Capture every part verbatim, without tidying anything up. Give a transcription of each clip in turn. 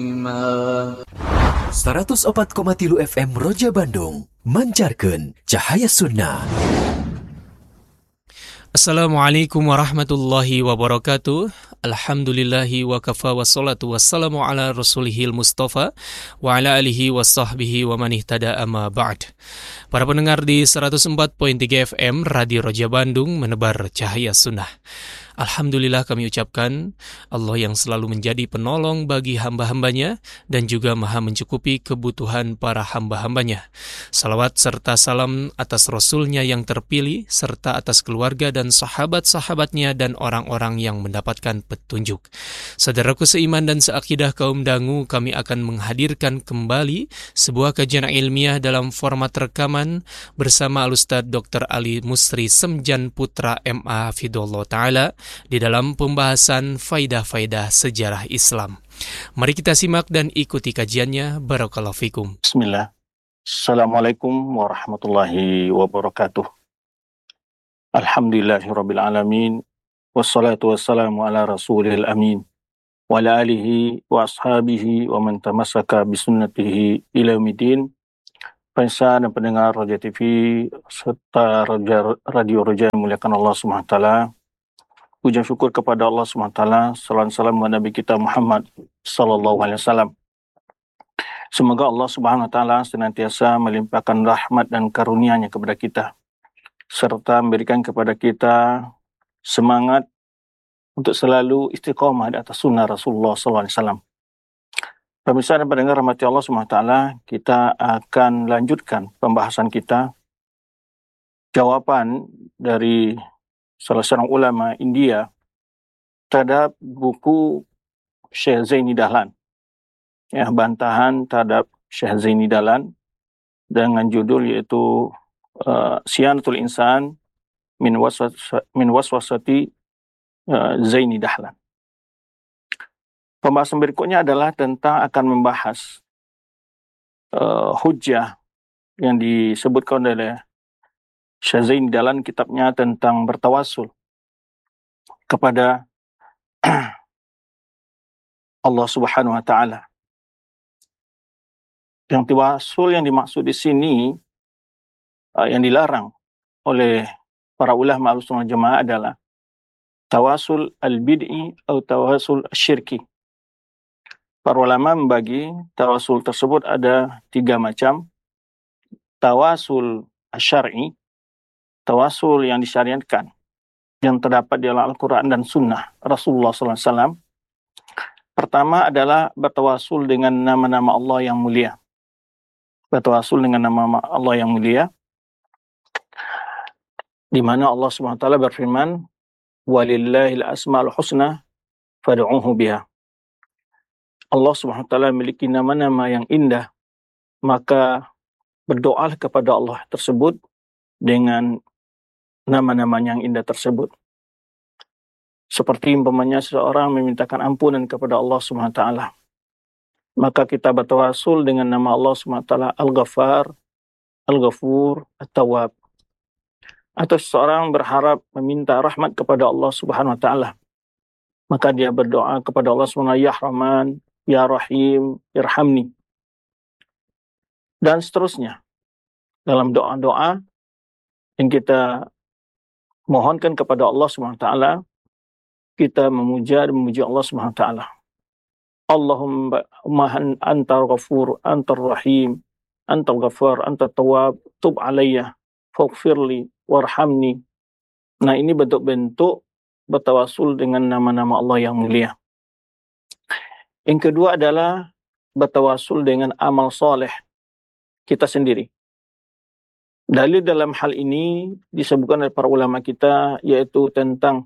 seratus opat koma tilu F M Roja Bandung mancarkeun cahaya sunnah. Assalamualaikum warahmatullahi wabarakatuh. Alhamdulillahi wa kafa wassalatu wassalamu ala rasulihil mustafa wa ala alihi wa sahbihi wa man ihtada amma ba'd. Para pendengar di seratus empat koma tiga F M Radio Roja Bandung menebar cahaya sunnah. Alhamdulillah kami ucapkan Allah yang selalu menjadi penolong bagi hamba-hambanya dan juga maha mencukupi kebutuhan para hamba-hambanya. Salawat serta salam atas Rasulnya yang terpilih serta atas keluarga dan sahabat-sahabatnya dan orang-orang yang mendapatkan petunjuk. Saudaraku seiman dan seakidah kaum dangu, kami akan menghadirkan kembali sebuah kajian ilmiah dalam format rekaman bersama Al-Ustaz Doktor Ali Musri Semjan Putra M A Hafidhullah Ta'ala di dalam pembahasan faidah-faidah sejarah Islam. Mari kita simak dan ikuti kajiannya. Barakallahu fikum. Bismillah. Assalamualaikum warahmatullahi wabarakatuh. Alhamdulillahirabbil alamin. Wassalatu wassalamu ala rasulil amin. Wa ala alihi wa ashabihi wa man tamassaka bisunnatihi ila yaumidin. Pemirsa dan pendengar Roja T V serta Roja, Radio Roja yang muliakan Allah Subhanahu wa taala. Puja syukur kepada Allah subhanahu wa taala, salawat salam kepada Nabi kita Muhammad sallallahu alaihi wasallam. Semoga Allah subhanahu wa taala senantiasa melimpahkan rahmat dan karunia-Nya kepada kita, serta memberikan kepada kita semangat untuk selalu istiqamah di atas sunnah Rasulullah sallallahu alaihi wasallam. Pemirsa dan pendengar rahmati Allah subhanahu wa taala, kita akan lanjutkan pembahasan kita, jawaban dari salah seorang ulama India terhadap buku Syekh Zaini Dahlan, ya, bantahan terhadap Syekh Zaini Dahlan dengan judul yaitu uh, Siyanatul Insan min waswas min waswasati uh, Zaini Dahlan. Pembahasan berikutnya adalah tentang akan membahas uh, hujjah yang disebutkan oleh Syekh Zaini Dahlan, kitabnya tentang bertawasul kepada Allah Subhanahu wa taala. Yang tawasul yang dimaksud di sini uh, yang dilarang oleh para ulama Ahlussunnah wal Jamaah adalah tawasul al-bid'i atau tawasul syirki. Para ulama membagi tawasul tersebut ada tiga macam. Tawasul syar'i, tawasul yang disyariatkan, yang terdapat di dalam Al-Quran dan Sunnah Rasulullah sallallahu alaihi wasallam. Pertama adalah bertawasul dengan nama-nama Allah yang mulia. Bertawasul dengan nama Allah yang mulia, di mana Allah subhanahu wa taala berfirman, walillahil asma'ul husna fad'uhu biha. Allah subhanahu wa taala memiliki nama-nama yang indah, maka berdoalah kepada Allah tersebut dengan nama-nama yang indah tersebut. Seperti umpamanya seseorang memintakan ampunan kepada Allah subhanahu wa taala, maka kita bertawasul dengan nama Allah subhanahu wa taala Al-Ghaffar, Al-Ghafur, At-Tawwab. Atau seseorang berharap meminta rahmat kepada Allah subhanahu wa taala, maka dia berdoa kepada Allah subhanahu wa taala, Ya Rahman, Ya Rahim, Irhamni, dan seterusnya. Dalam doa-doa yang kita mohonkan kepada Allah subhanahu wa taala, kita memuja dan memuji Allah subhanahu wa taala. Allahumma antar ghafur, antar rahim, antar ghafar, antar tawwab, tub alayya, faghfirli, warhamni. Nah, ini bentuk-bentuk bertawasul dengan nama-nama Allah yang mulia. Yang kedua adalah bertawasul dengan amal soleh kita sendiri. Dalil dalam hal ini disebutkan oleh para ulama kita, yaitu tentang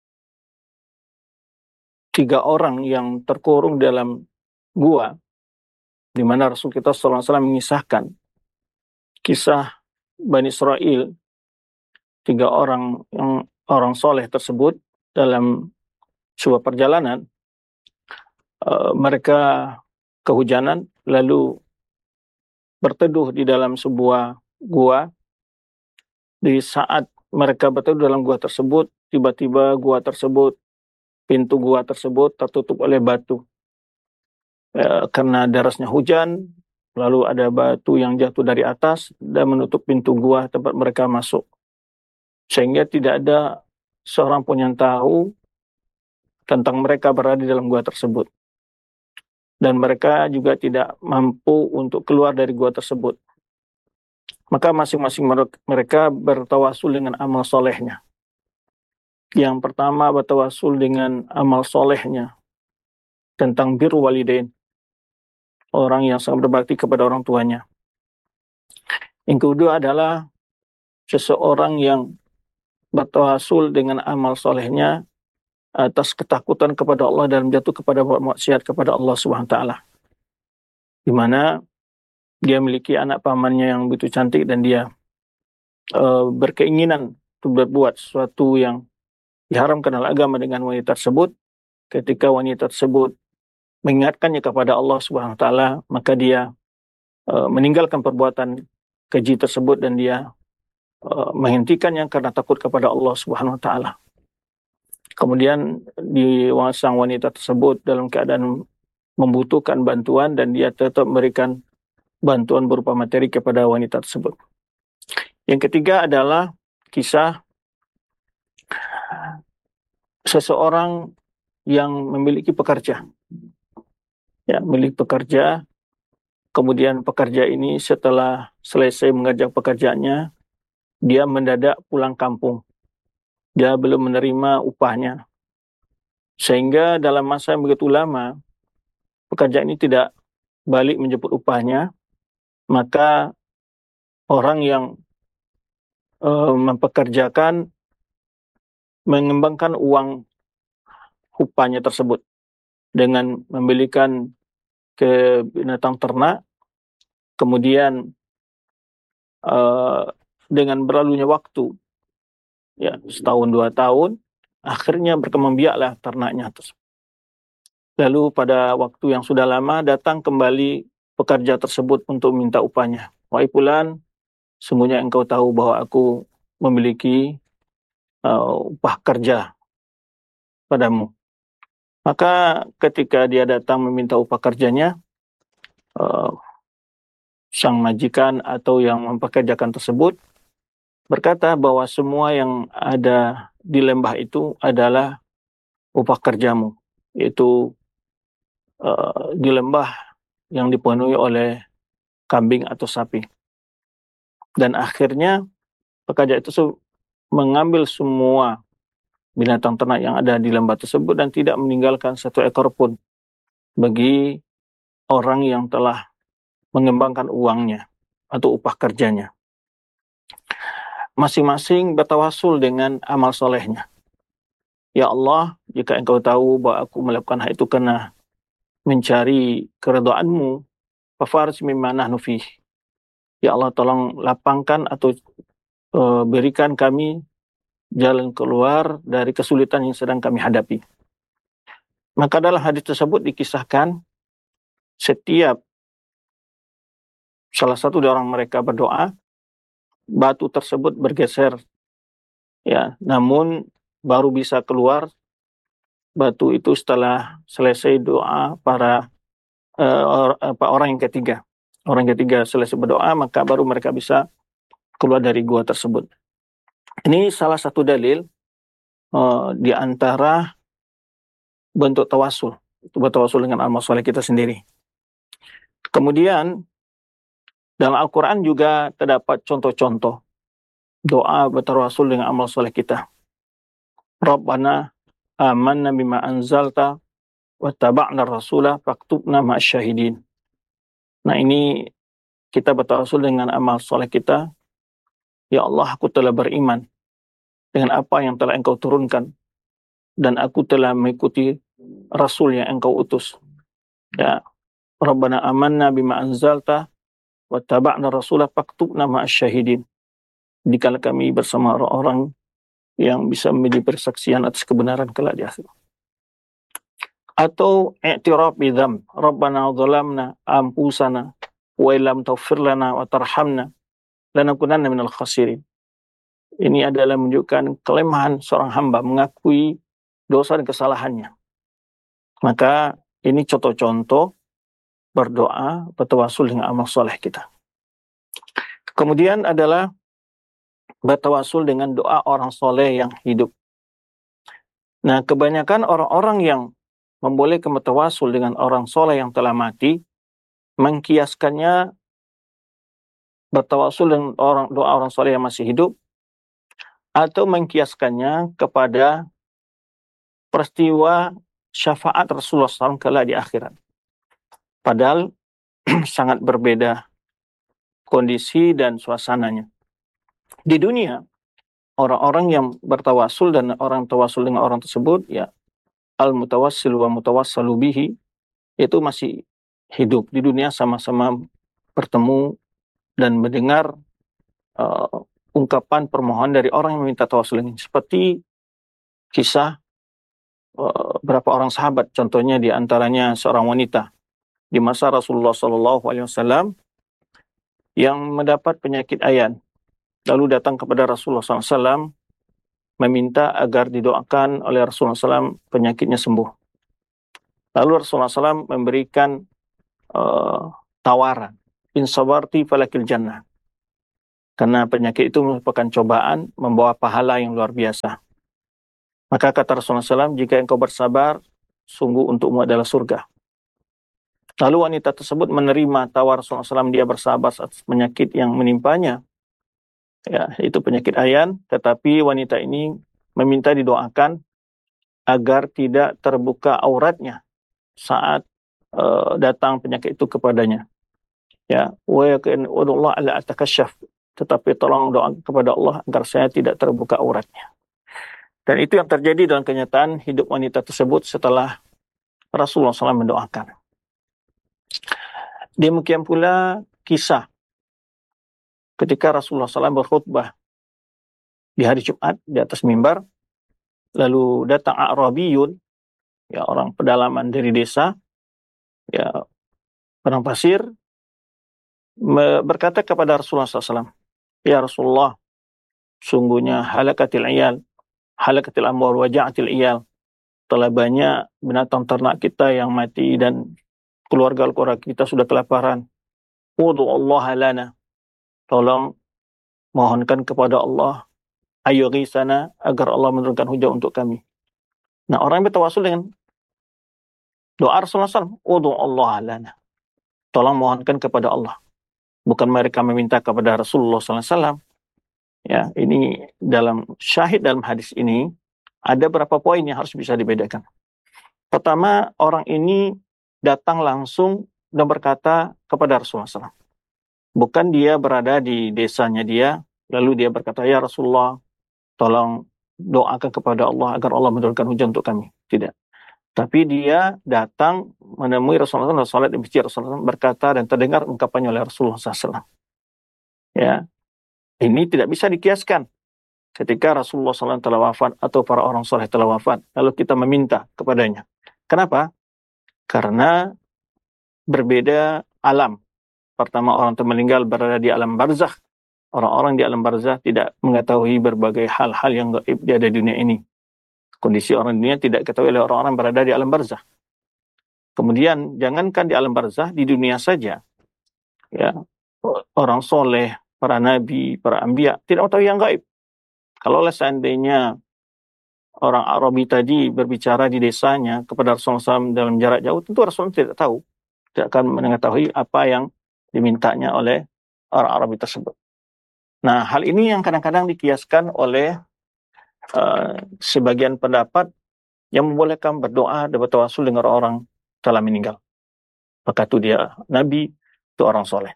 tiga orang yang terkurung dalam gua, di mana Rasul kita sallallahu alaihi wasallam mengisahkan kisah Bani Israel, tiga orang yang orang soleh tersebut dalam sebuah perjalanan, uh, mereka kehujanan lalu berteduh di dalam sebuah gua. Di saat mereka berteduh dalam gua tersebut, tiba-tiba gua tersebut, pintu gua tersebut tertutup oleh batu. eh, karena derasnya hujan, lalu ada batu yang jatuh dari atas dan menutup pintu gua tempat mereka masuk. Sehingga tidak ada seorang pun yang tahu tentang mereka berada di dalam gua tersebut. Dan mereka juga tidak mampu untuk keluar dari gua tersebut. Maka masing-masing mereka bertawasul dengan amal solehnya. Yang pertama bertawasul dengan amal solehnya tentang birru walidain, orang yang sangat berbakti kepada orang tuanya. Yang kedua adalah seseorang yang bertawasul dengan amal solehnya atas ketakutan kepada Allah dan jatuh kepada maksiat kepada Allah Subhanahu wa taala. Di mana dia memiliki anak pamannya yang begitu cantik dan dia uh, berkeinginan untuk berbuat sesuatu yang diharamkan oleh agama dengan wanita tersebut. Ketika wanita tersebut mengingatkannya kepada Allah Subhanahu wa taala, maka dia uh, meninggalkan perbuatan keji tersebut dan dia uh, menghentikannya karena takut kepada Allah Subhanahu wa taala. Kemudian di sang wanita tersebut dalam keadaan membutuhkan bantuan dan dia tetap memberikan bantuan berupa materi kepada wanita tersebut. Yang ketiga adalah kisah seseorang yang memiliki pekerja. Ya, memiliki pekerja, kemudian pekerja ini setelah selesai mengerjakan pekerjaannya, dia mendadak pulang kampung. Dia belum menerima upahnya. Sehingga dalam masa yang begitu lama, pekerja ini tidak balik menjemput upahnya, maka orang yang uh, mempekerjakan mengembangkan uang upahnya tersebut dengan membelikan ke binatang ternak, kemudian uh, dengan berlalunya waktu, ya setahun dua tahun, akhirnya berkembang biaklah ternaknya tersebut. Lalu pada waktu yang sudah lama datang kembali pekerja tersebut untuk minta upahnya. Wahai fulan, sungguhnya engkau tahu bahwa aku memiliki uh, upah kerja padamu. Maka ketika dia datang meminta upah kerjanya, uh, sang majikan atau yang mempekerjakan tersebut berkata bahwa semua yang ada di lembah itu adalah upah kerjamu, yaitu uh, di lembah yang dipenuhi oleh kambing atau sapi. Dan akhirnya pekerja itu mengambil semua binatang ternak yang ada di lembah tersebut dan tidak meninggalkan satu ekor pun bagi orang yang telah mengembangkan uangnya atau upah kerjanya. Masing-masing bertawasul dengan amal solehnya. Ya Allah, jika engkau tahu bahwa aku melakukan hal itu karena mencari keridhaanmu, fafarij mimma nahnu fih. Ya Allah, tolong lapangkan atau uh, berikan kami jalan keluar dari kesulitan yang sedang kami hadapi. Maka dalam hadis tersebut dikisahkan setiap salah satu dari orang mereka berdoa, batu tersebut bergeser. Ya, namun baru bisa keluar batu itu setelah selesai doa para uh, orang yang ketiga. Orang yang ketiga selesai berdoa, maka baru mereka bisa keluar dari gua tersebut. Ini salah satu dalil uh, di antara bentuk tawasul. Itu bertawasul dengan amal soleh kita sendiri. Kemudian dalam Al-Quran juga terdapat contoh-contoh doa bertawasul dengan amal soleh kita. Rabbana amanna bima anzalta wattaba'na rasulah faktubna ma'asyahidin. Nah, ini kita bertawasul dengan amal soleh kita. Ya Allah, aku telah beriman dengan apa yang telah engkau turunkan dan aku telah mengikuti rasul yang engkau utus. Ya, Rabbana amanna bima anzalta wattaba'na rasulah faktubna ma'asyahidin. Jikalau kami bersama orang-orang yang bisa menjadi persaksian atas kebenaran kelak di akhirat. Atau i'tiraf bidzam, Rabbana zalamna anfusana wa illam taghfir lana wa tarhamna lanakunanna minal khasirin. Ini adalah menunjukkan kelemahan seorang hamba mengakui dosa dan kesalahannya. Maka ini contoh-contoh berdoa, bertawasul dengan amal soleh kita. Kemudian adalah bertawasul dengan doa orang soleh yang hidup. Nah, kebanyakan orang-orang yang membolehkan bertawasul dengan orang soleh yang telah mati, mengkiaskannya bertawasul dengan orang, doa orang soleh yang masih hidup, atau mengkiaskannya kepada peristiwa syafaat Rasulullah shallallahu alaihi wasallam kelak di akhirat. Padahal sangat berbeda kondisi dan suasananya. Di dunia, orang-orang yang bertawasul dan orang tawasul dengan orang tersebut, ya, al-mutawassil wa mutawassalu bihi, itu masih hidup di dunia, sama-sama bertemu dan mendengar uh, ungkapan permohonan dari orang yang meminta tawasul ini. Seperti kisah uh, berapa orang sahabat, contohnya di antaranya seorang wanita di masa Rasulullah Shallallahu Alaihi Wasallam yang mendapat penyakit ayan, lalu datang kepada Rasulullah Shallallahu Alaihi Wasallam meminta agar didoakan oleh Rasulullah Shallallahu Alaihi Wasallam penyakitnya sembuh. Lalu Rasulullah Shallallahu Alaihi Wasallam memberikan uh, tawaran, in sabarti falakil jannah, karena penyakit itu merupakan cobaan, membawa pahala yang luar biasa. Maka kata Rasulullah Shallallahu Alaihi Wasallam, jika engkau bersabar, sungguh untukmu adalah surga. Lalu wanita tersebut menerima tawar Rasulullah shallallahu alaihi wasallam, dia bersabar atas penyakit yang menimpanya, ya, itu penyakit ayan, tetapi wanita ini meminta didoakan agar tidak terbuka auratnya saat uh, datang penyakit itu kepadanya. Ya, wa yakin udullah ala atakasyaf, tetapi tolong doa kepada Allah agar saya tidak terbuka auratnya. Dan itu yang terjadi dalam kenyataan hidup wanita tersebut setelah Rasulullah shallallahu alaihi wasallam mendoakan. Demikian pula kisah ketika Rasulullah shallallahu alaihi wasallam berkhutbah di hari Jumat di atas mimbar, lalu datang A'rabiyun, ya, orang pedalaman dari desa, ya, padang pasir, berkata kepada Rasulullah shallallahu alaihi wasallam, ya Rasulullah, sungguhnya halakatil iyal, halakatil amwal waja'atil iyal, telah banyak binatang ternak kita yang mati dan keluarga-keluarga kita sudah kelaparan. Wudu Allah lana, tolong mohonkan kepada Allah ayyughisana, agar Allah menurunkan hujan untuk kami. Nah, orang yang bertawasul dengan doa Rasulullah shallallahu alaihi wasallam, wudu Allah lana, tolong mohonkan kepada Allah, bukan mereka meminta kepada Rasulullah shallallahu alaihi wasallam. Ya, ini dalam syahid dalam hadis ini ada beberapa poin yang harus bisa dibedakan. Pertama, orang ini datang langsung dan berkata kepada Rasulullah shallallahu alaihi wasallam. Bukan dia berada di desanya dia, lalu dia berkata, ya Rasulullah, tolong doakan kepada Allah agar Allah menurunkan hujan untuk kami. Tidak. Tapi dia datang menemui Rasulullah shallallahu alaihi wasallam, salat di masjid Rasulullah berkata dan terdengar ungkapannya oleh Rasulullah shallallahu alaihi wasallam. Ya, ini tidak bisa dikiaskan. Ketika Rasulullah shallallahu alaihi wasallam telah wafat atau para orang soleh telah wafat, lalu kita meminta kepadanya. Kenapa? Karena berbeda alam. Pertama, orang yang meninggal berada di alam barzakh. Orang-orang di alam barzakh tidak mengetahui berbagai hal-hal yang gaib di ada di dunia ini. Kondisi orang dunia tidak diketahui oleh orang-orang berada di alam barzakh. Kemudian, jangankan di alam barzakh, di dunia saja, ya, orang soleh, para nabi, para anbiya tidak mengetahui yang gaib. Kalau seandainya orang Arabi tadi berbicara di desanya kepada Rasulullah shallallahu alaihi wasallam dalam jarak jauh, tentu Rasulullah tidak tahu, tidak akan mengetahui apa yang dimintanya oleh orang Arabi tersebut. Nah, hal ini yang kadang-kadang dikiaskan oleh uh, sebagian pendapat yang membolehkan berdoa dan bertawasul dengan orang telah meninggal. Maka itu dia nabi, itu orang soleh.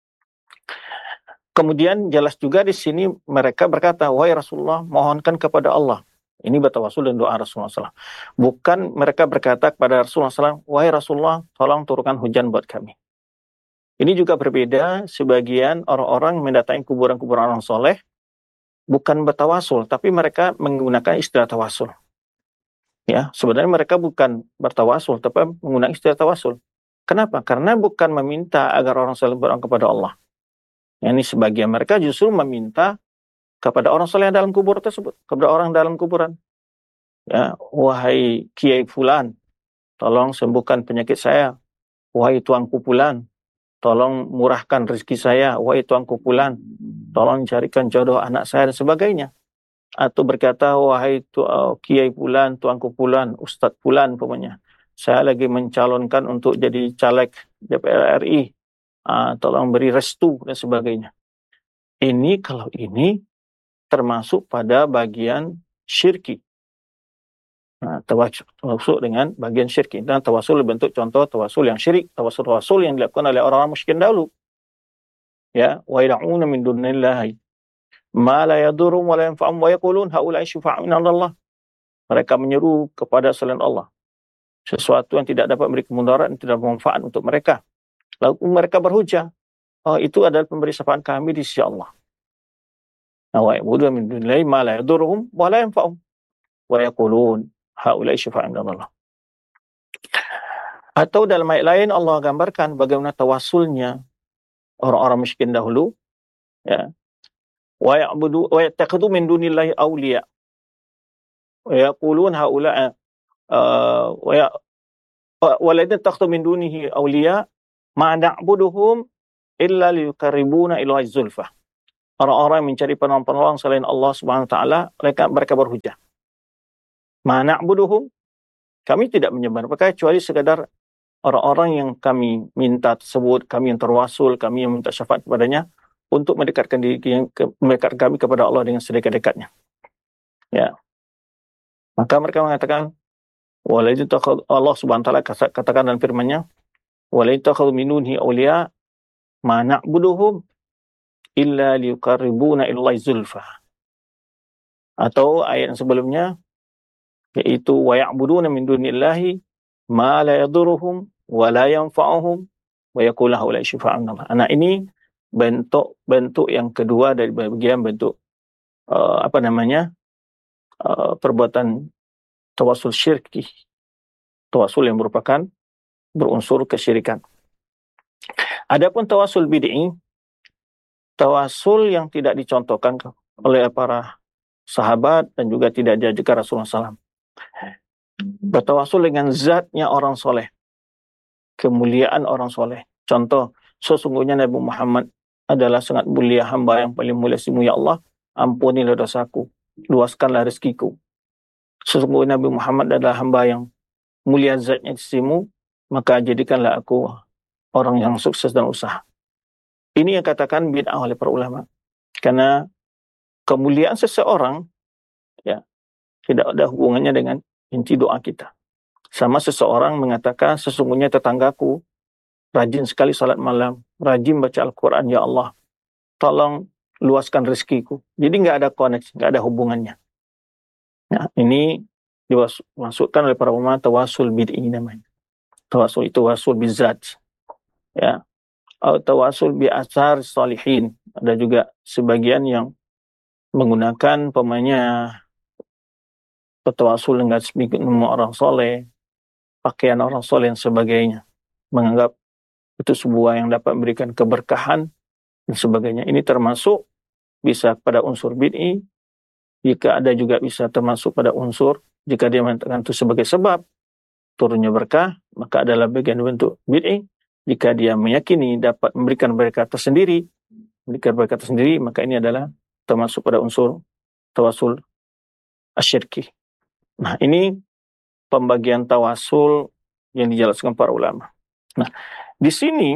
Kemudian jelas juga di sini mereka berkata, wahai Rasulullah, mohonkan kepada Allah. Ini bertawasul dan doa Rasulullah shallallahu alaihi wasallam. Bukan mereka berkata kepada Rasulullah shallallahu alaihi wasallam, wahai Rasulullah, tolong turunkan hujan buat kami. Ini juga berbeda, sebagian orang-orang mendatangi kuburan-kuburan orang soleh, bukan bertawasul, tapi mereka menggunakan istilah tawasul. Ya, sebenarnya mereka bukan bertawasul, tapi menggunakan istilah tawasul. Kenapa? Karena bukan meminta agar orang soleh berdoa kepada Allah. Ini sebagian mereka justru meminta kepada orang soleh yang dalam kubur tersebut, kepada orang dalam kuburan. Ya, wahai Kiai Fulan, tolong sembuhkan penyakit saya. wahai tuanku fulan, tolong murahkan rezeki saya, wahai tuanku fulan, tolong carikan jodoh anak saya dan sebagainya. Atau berkata, wahai tu, uh, kiai fulan, tuanku fulan, ustaz fulan pokoknya, saya lagi mencalonkan untuk jadi caleg D P R R I, uh, tolong beri restu dan sebagainya. Ini kalau ini termasuk pada bagian syirki. Nah, tawasul dengan bagian syirki. Dan tawasul bentuk contoh tawasul yang syirik, tawasul-tawasul yang dilakukan oleh orang-orang musyrikin dahulu. Ya, wa yad'una min dunillahi ma la yadurrum wa la yanfa'um wa yaqulun haula'i syufa'a'una 'inda Allah. Mereka menyeru kepada selain Allah sesuatu yang tidak dapat memberi kemudarat dan tidak bermanfaat untuk mereka. Lalu mereka berhujah, oh, itu adalah pemberi syafaat kami di sisi Allah. Wa ya'buduna min dunillahi ma la yadurrum wa la yanfa'um wa yaqulun haula'i syufa'a'una 'inda Allah. Atau dalam ayat lain Allah gambarkan bagaimana tawasulnya orang-orang miskin dahulu, ya. Wa ya'budu wa yattakhidhu min dunillahi awliya wa yaqulun haula'a wa ya waladina takhtu min dunihi awliya ma na'buduhum illa liyuqarribuna ila zulfah. Orang-orang yang mencari penolong-penolong selain Allah Subhanahu wa taala, mereka mereka berhujah. Ma na'buduhum, kami tidak menyembah mereka kecuali sekadar orang-orang yang kami minta tersebut, kami yang terwasul, kami yang minta syafaat kepadanya untuk mendekatkan diri mendekatkan kami kepada Allah dengan sedekat-dekatnya. Ya. Maka mereka mengatakan walaitu Allah Subhanahu wa taala katakan dalam firman-Nya, walaitu min dunihi awliya ma na'buduhum illa liyuqarribuna ilallahi zulfa. Atau ayat yang sebelumnya yaitu wa ya'buduna min dunillahi ma la yadurruhum wa la yanfa'uhum wa yaqulu haula'i syufa'a'una. Nah, ini bentuk bentuk yang kedua dari bagian bentuk uh, apa namanya uh, perbuatan tawasul syirki, tawasul yang merupakan berunsur kesyirikan. Adapun tawasul bid'i, tawasul yang tidak dicontohkan oleh para sahabat dan juga tidak diajarkan Rasulullah sallallahu alaihi wasallam. Bertawasul dengan zatnya orang soleh, kemuliaan orang soleh. Contoh, sesungguhnya Nabi Muhammad adalah sangat mulia, hamba yang paling mulia simu, ya Allah, ampunilah dosaku, luaskanlah rezekiku. Sesungguhnya Nabi Muhammad adalah hamba yang mulia zatnya di sisimu, maka jadikanlah aku orang yang sukses dan usaha. Ini yang katakan bid'ah oleh para ulama. Karena kemuliaan seseorang ya tidak ada hubungannya dengan inti doa kita. Sama seseorang mengatakan, sesungguhnya tetanggaku rajin sekali salat malam, rajin baca Al-Quran, ya Allah, tolong luaskan rezekiku. Jadi nggak ada koneksi, nggak ada hubungannya. Nah, ini dimasukkan oleh para ulama tawasul bid'i namanya. Tawasul itu tawasul bizat, ya, atau tawasul bi asar salihin. Ada juga sebagian yang menggunakan pemainnya tawasul dengan nama orang soleh, pakaian orang soleh dan sebagainya, menganggap itu sebuah yang dapat memberikan keberkahan dan sebagainya. Ini termasuk bisa pada unsur bid'i. Jika ada juga bisa termasuk pada unsur, jika dia mengatakan itu sebagai sebab turunnya berkah, maka adalah bagian bentuk bid'i. Jika dia meyakini dapat memberikan berkah tersendiri, memberikan berkah tersendiri, maka ini adalah termasuk pada unsur tawasul asyirki. Nah, ini pembagian tawasul yang dijelaskan para ulama. Nah, di sini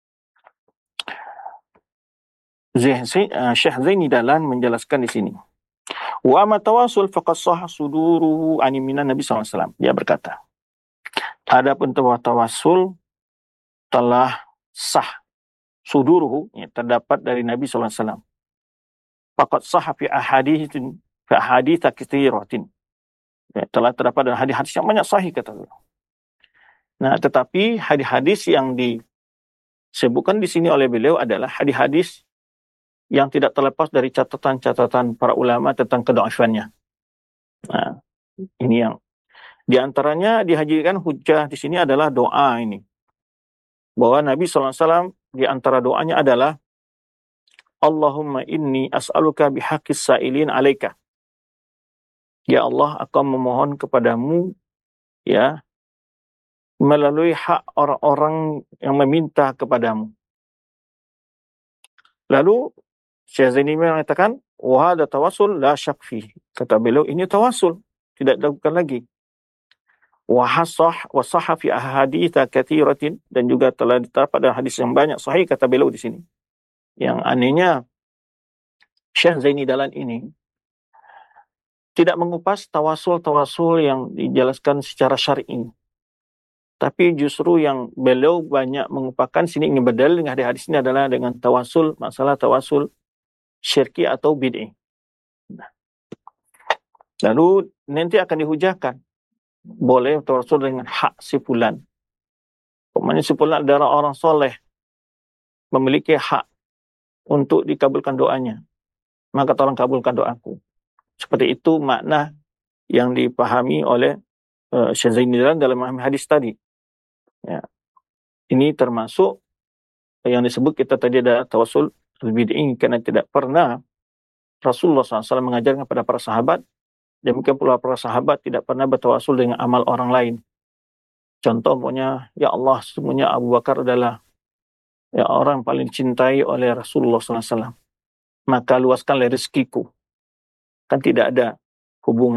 Syekh Zaini Dahlan menjelaskan di sini. Wa ma tawasul faqad sahha suduruhu ani minan Nabi sallallahu alaihi wasallam. Dia berkata, adapun tawasul telah sah suduruhu, ya, terdapat dari Nabi sallallahu alaihi wasallam. Faqad sahha fi ahaditsin fi ahadits katsiratin. Ya, telah terdapat dalam hadis-hadis yang banyak sahih kata beliau. Nah, tetapi hadis-hadis yang disebutkan di sini oleh beliau adalah hadis-hadis yang tidak terlepas dari catatan-catatan para ulama tentang kedhaifannya. Nah, ini yang di antaranya dihadirkan hujjah di sini adalah doa ini. Bahwa Nabi sallallahu alaihi wasallam di antara doanya adalah Allahumma inni as'aluka bihaqqis sa'ilin 'alaika. Ya Allah, aku memohon kepadamu, ya, melalui hak orang-orang yang meminta kepadamu. Lalu Syekh Zaini mengatakan, wa hadha tawassul la syak fihi. Kata beliau, ini tawassul, tidak dilakukan lagi. Wa hasah wa sahha fi ahaditsa katsiratin, dan juga telah diterdapat pada hadis yang banyak sahih, kata beliau di sini. Yang anehnya Syekh Zaini Dahlan ini tidak mengupas tawasul-tawasul yang dijelaskan secara syar'i. Tapi justru yang beliau banyak mengupakan sini ingin berdalil dengan hadis ini adalah dengan tawasul, masalah tawasul syirki atau bid'i. Nah, lalu nanti akan dihujahkan boleh tawasul dengan hak si fulan. Pokoknya si fulan adalah orang soleh, memiliki hak untuk dikabulkan doanya, maka tolong kabulkan doaku. Seperti itu makna yang dipahami oleh uh, Syekh Zaini Dahlan dalam memahami hadis tadi. Ya. Ini termasuk yang disebut kita tadi ada tawasul bid'i, karena tidak pernah Rasulullah shallallahu alaihi wasallam mengajarkan kepada para sahabat, demikian pula para sahabat tidak pernah bertawasul dengan amal orang lain. Contoh pokoknya, ya Allah, sesungguhnya Abu Bakar adalah ya orang paling dicintai oleh Rasulullah shallallahu alaihi wasallam, maka luaskanlah rezekiku. Kan tidak ada hubungan